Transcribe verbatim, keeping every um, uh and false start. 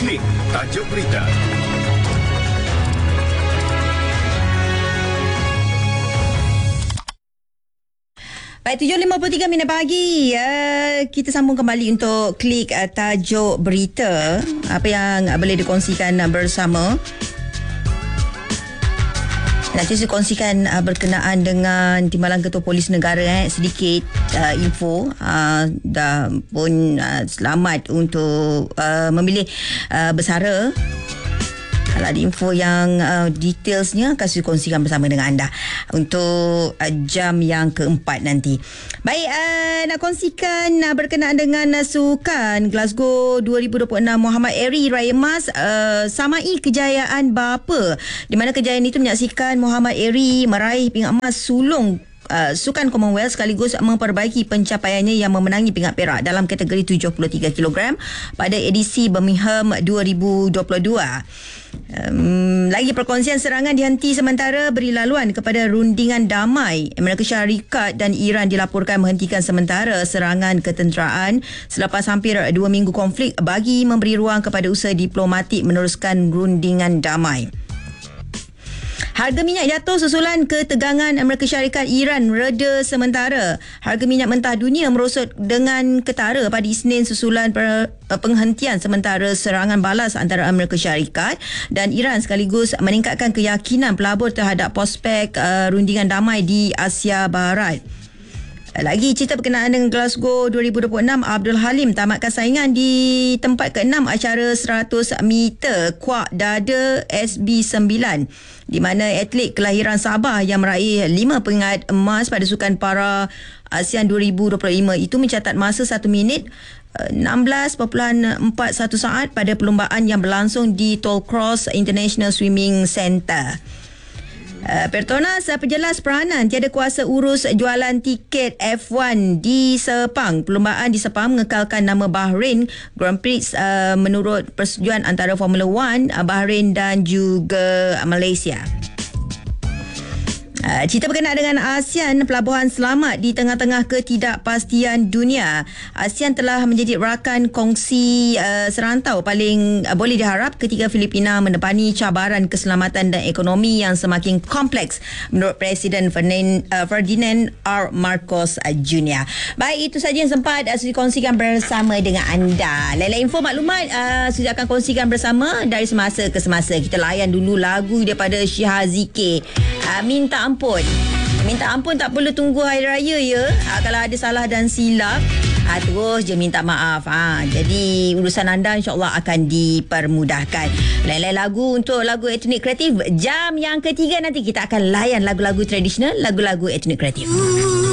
Klik tajuk berita. Baik, tujuh lima puluh tiga minit pagi. Uh, kita sambung kembali untuk klik uh, tajuk berita. Apa yang uh, boleh dikongsikan uh, bersama. Nanti saya kongsikan uh, berkenaan dengan Timbalan Ketua Polis Negara. Eh, sedikit uh, info. Uh, dah pun uh, selamat untuk uh, memilih uh, bersara. Kalau ada info yang uh, detailsnya akan saya kongsikan bersama dengan anda untuk uh, jam yang keempat nanti. Baik, uh, nak kongsikan uh, berkenaan dengan uh, sukan Glasgow dua ribu dua puluh enam. Muhammad Eri Raya Emas uh, samai kejayaan bapa, di mana kejayaan itu menyaksikan Muhammad Eri meraih pingat emas sulung Uh, Sukan Commonwealth sekaligus memperbaiki pencapaiannya yang memenangi pingat perak dalam kategori tujuh puluh tiga kilogram pada edisi Birmingham dua ribu dua puluh dua. Um, lagi perkongsian serangan dihenti sementara beri laluan kepada rundingan damai. Amerika Syarikat dan Iran dilaporkan menghentikan sementara serangan ketenteraan selepas hampir dua minggu konflik bagi memberi ruang kepada usaha diplomatik meneruskan rundingan damai. Harga minyak jatuh susulan ketegangan Amerika Syarikat Iran reda sementara. Harga minyak mentah dunia merosot dengan ketara pada Isnin susulan per, penghentian sementara serangan balas antara Amerika Syarikat dan Iran sekaligus meningkatkan keyakinan pelabur terhadap prospek uh, rundingan damai di Asia Barat. Lagi cerita berkenaan dengan Glasgow dua ribu dua puluh enam, Abdul Halim tamatkan saingan di tempat keenam acara seratus meter kuak dada S B sembilan, di mana atlet kelahiran Sabah yang meraih lima pingat emas pada Sukan Para ASEAN dua ribu dua puluh lima itu mencatat masa satu minit enam belas perpuluhan empat satu saat pada perlumbaan yang berlangsung di Tollcross International Swimming Centre. Uh, Petronas uh, perjelas peranan tiada kuasa urus jualan tiket F one di Sepang. Perlumbaan di Sepang mengekalkan nama Bahrain Grand Prix uh, menurut persetujuan antara Formula One, uh, Bahrain dan juga uh, Malaysia. Uh, cerita berkenaan dengan ASEAN, pelabuhan selamat di tengah-tengah ketidakpastian dunia. ASEAN telah menjadi rakan kongsi uh, serantau paling uh, boleh diharap ketika Filipina menepani cabaran keselamatan dan ekonomi yang semakin kompleks menurut Presiden Ferdinand, uh, Ferdinand R. Marcos uh, Junior Baik, itu saja yang sempat uh, saya kongsikan bersama dengan anda. Lain-lain info maklumat uh, saya akan kongsikan bersama dari semasa ke semasa. Kita layan dulu lagu daripada Syiha Zikir. Uh, minta ampun. Minta ampun tak perlu tunggu hari raya ya. Ha, kalau ada salah dan silap, ha, terus je minta maaf. Ha, jadi urusan anda insya-Allah akan dipermudahkan. Lain-lain lagu untuk lagu etnik kreatif. Jam yang ketiga nanti kita akan layan lagu-lagu tradisional, lagu-lagu etnik kreatif.